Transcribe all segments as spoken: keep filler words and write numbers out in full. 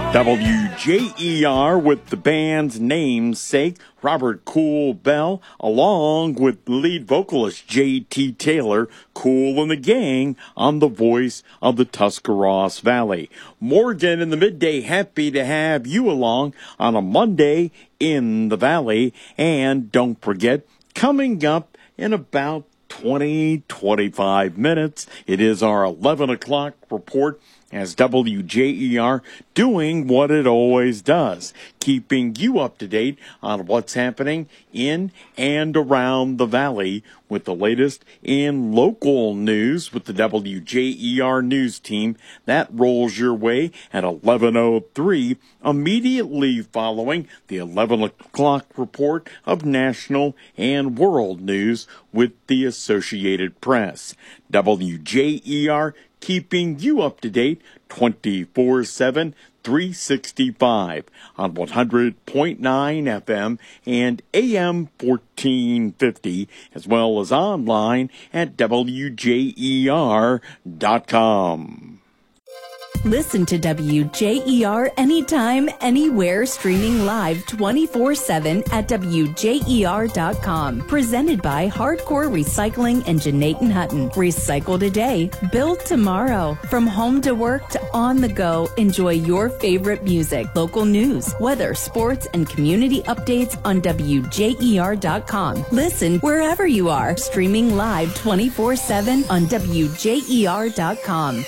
W J E R with the band's namesake, Robert Cool Bell, along with lead vocalist J T Taylor, Cool and the Gang, on the voice of the Tuscarawas Valley. Morgan in the midday, happy to have you along on a Monday in the Valley. And don't forget, coming up in about twenty, twenty-five minutes, it is our eleven o'clock report as W J E R doing what it always does, keeping you up to date on what's happening in and around the Valley with the latest in local news with the W J E R news team. That rolls your way at eleven oh three, immediately following the eleven o'clock report of national and world news with the Associated Press. W J E R keeping you up to date twenty-four seven, three sixty-five on one hundred point nine F M and A M fourteen fifty, as well as online at W J E R dot com. Listen to W J E R anytime, anywhere, streaming live twenty-four seven at W J E R dot com. Presented by Hardcore Recycling and Janaten Hutton. Recycle today, build tomorrow. From home to work to on the go, enjoy your favorite music, local news, weather, sports, and community updates on W J E R dot com. Listen wherever you are, streaming live twenty-four seven on W J E R dot com.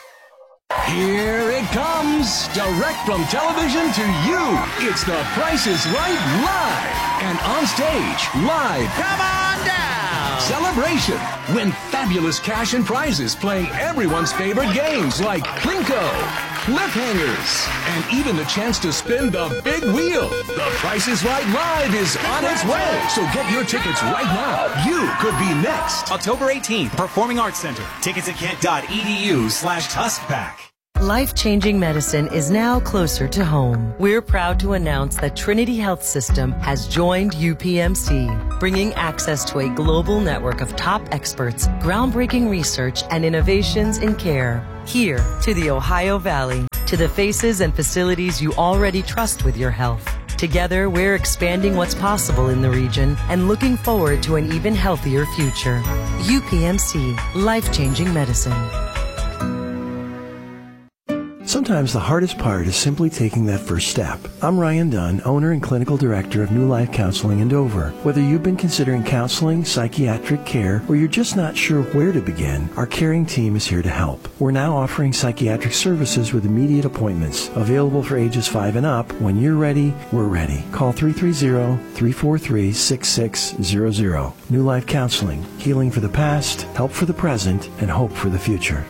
Here it comes, direct from television to you. It's The Price is Right Live. And on stage, live. Come on down. Celebration. Win fabulous cash and prizes playing everyone's favorite games like Plinko, Cliffhangers, and even the chance to spin the big wheel. The Price is Right Live is on its way. So get your tickets right now. You could be next. October eighteenth, Performing Arts Center. Tickets at kent.edu slash TuskPack. Life-changing medicine is now closer to home. We're proud to announce that Trinity Health System has joined U P M C, bringing access to a global network of top experts, groundbreaking research, and innovations in care. Here to the Ohio Valley, to the faces and facilities you already trust with your health. Together, we're expanding what's possible in the region and looking forward to an even healthier future. U P M C, life-changing medicine. Sometimes the hardest part is simply taking that first step. I'm Ryan Dunn, owner and clinical director of New Life Counseling in Dover. Whether you've been considering counseling, psychiatric care, or you're just not sure where to begin, our caring team is here to help. We're now offering psychiatric services with immediate appointments, available for ages five and up. When you're ready, we're ready. Call three three zero, three four three, six six zero zero. New Life Counseling, healing for the past, help for the present, and hope for the future.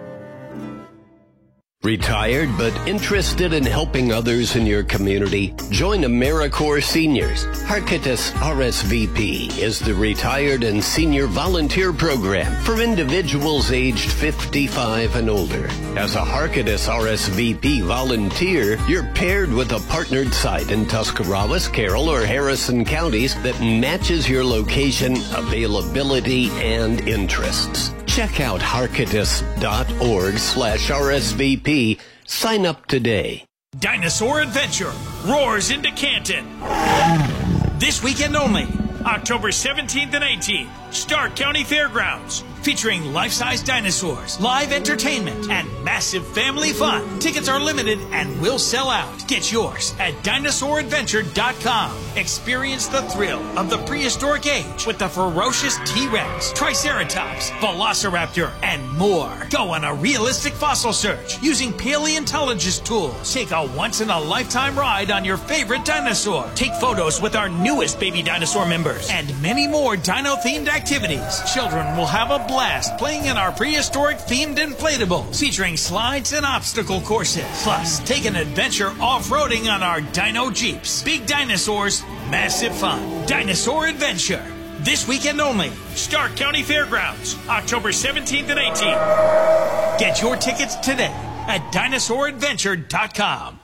Retired but interested in helping others in your community? Join AmeriCorps Seniors. Harkitas R S V P is the Retired and Senior Volunteer Program for individuals aged fifty-five and older. As a Harkitas R S V P volunteer, you're paired with a partnered site in Tuscarawas, Carroll, or Harrison counties that matches your location, availability, and interests. Check out harkitas.org slash RSVP. Sign up today. Dinosaur Adventure roars into Canton. This weekend only, October seventeenth and eighteenth, Stark County Fairgrounds. Featuring life-size dinosaurs, live entertainment, and massive family fun. Tickets are limited and will sell out. Get yours at dinosaur adventure dot com. Experience the thrill of the prehistoric age with the ferocious T-Rex, Triceratops, Velociraptor, and more. Go on a realistic fossil search using paleontologist tools. Take a once-in-a-lifetime ride on your favorite dinosaur. Take photos with our newest baby dinosaur members and many more dino-themed activities. Children will have a blast playing in our prehistoric themed inflatables featuring slides and obstacle courses. Plus, take an adventure off-roading on our Dino Jeeps. Big dinosaurs, massive fun. Dinosaur Adventure. This weekend only. Stark County Fairgrounds, October seventeenth and eighteenth. Get your tickets today at dinosaur adventure dot com.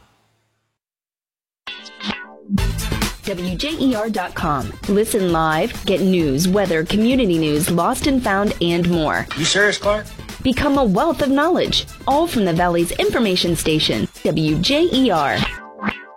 W J E R dot com. Listen live, get news, weather, community news, lost and found, and more. You serious, Clark? Become a wealth of knowledge, all from the Valley's information station, W J E R.